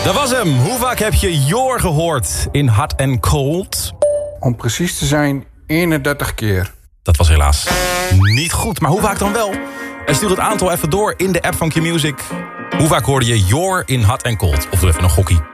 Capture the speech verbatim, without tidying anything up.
Dat was hem. Hoe vaak heb je Your gehoord in Hot and Cold? Om precies te zijn, eenendertig keer. Dat was helaas niet goed. Maar hoe vaak dan wel? En stuur het aantal even door in de app van Q-Music. Hoe vaak hoorde je Your in Hot and Cold? Of doe even een gokkie.